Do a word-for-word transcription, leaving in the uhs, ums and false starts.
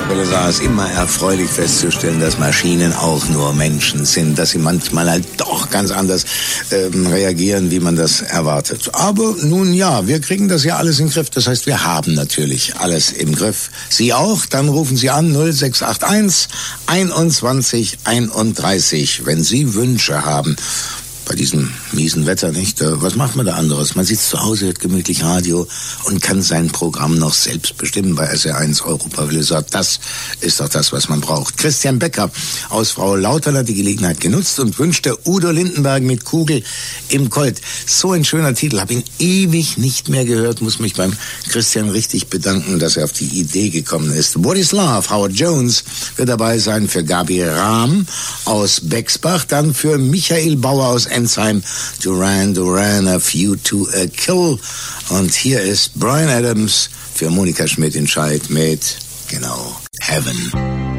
Belisar, ist immer erfreulich festzustellen, dass Maschinen auch nur Menschen sind, dass sie manchmal halt doch ganz anders ähm, reagieren, wie man das erwartet. Aber nun ja, wir kriegen das ja alles in den Griff. Das heißt, wir haben natürlich alles im Griff. Sie auch? Dann rufen Sie an null sechs acht eins einundzwanzig einunddreißig, wenn Sie Wünsche haben. Bei diesem miesen Wetter, nicht? Was macht man da anderes? Man sitzt zu Hause, hört gemütlich Radio und kann sein Programm noch selbst bestimmen bei S R eins Europa-Belisar. Das ist doch das, was man braucht. Christian Becker aus Frau Lauterl hat die Gelegenheit genutzt und wünschte Udo Lindenberg mit Kugel im Colt. So ein schöner Titel, habe ihn ewig nicht mehr gehört, muss mich beim Christian richtig bedanken, dass er auf die Idee gekommen ist. What is Love? Howard Jones wird dabei sein für Gabi Rahm aus Bexbach, dann für Michael Bauer aus Ensheim, Duran Duran, A Few to a Kill. Und hier ist Bryan Adams für Monika Schmidt-Entscheid mit, genau, Heaven.